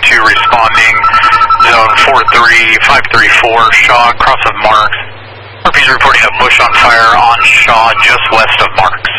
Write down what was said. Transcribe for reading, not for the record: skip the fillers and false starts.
2 responding, zone 43534, Shaw, cross of Marks. RP's reporting a bush on fire on Shaw, just west of Marks.